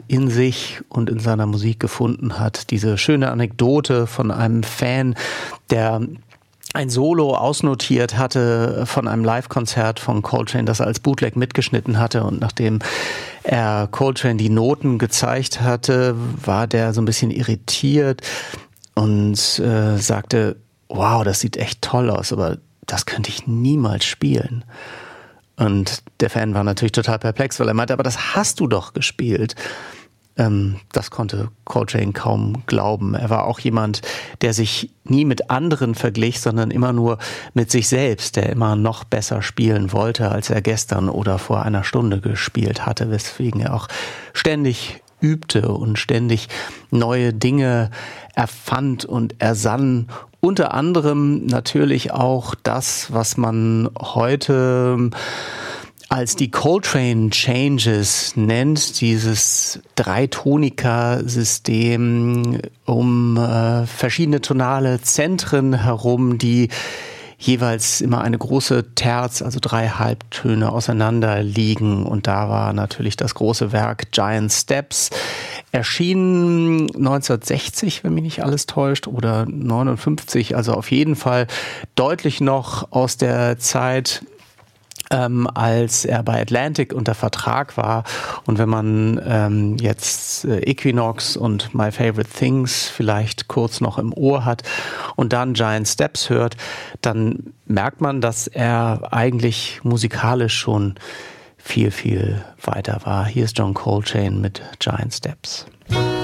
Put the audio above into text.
in sich und in seiner Musik gefunden hat. Diese schöne Anekdote von einem Fan, der ein Solo ausnotiert hatte von einem Live-Konzert von Coltrane, das er als Bootleg mitgeschnitten hatte, und nachdem er Coltrane die Noten gezeigt hatte, war der so ein bisschen irritiert und sagte, wow, das sieht echt toll aus, aber das könnte ich niemals spielen. Und der Fan war natürlich total perplex, weil er meinte, aber das hast du doch gespielt. Das konnte Coltrane kaum glauben. Er war auch jemand, der sich nie mit anderen verglich, sondern immer nur mit sich selbst, der immer noch besser spielen wollte, als er gestern oder vor einer Stunde gespielt hatte, weswegen er auch ständig übte und ständig neue Dinge erfand und ersann. Unter anderem natürlich auch das, was man heute als die Coltrane Changes nennt, dieses Dreitonika-System um verschiedene tonale Zentren herum, die jeweils immer eine große Terz, also 3 Halbtöne auseinander liegen. Und da war natürlich das große Werk Giant Steps, erschienen 1960, wenn mich nicht alles täuscht, oder 59, also auf jeden Fall deutlich noch aus der Zeit, als er bei Atlantic unter Vertrag war. Und wenn man jetzt Equinox und My Favorite Things vielleicht kurz noch im Ohr hat und dann Giant Steps hört, dann merkt man, dass er eigentlich musikalisch schon viel, viel weiter war. Hier ist John Coltrane mit Giant Steps.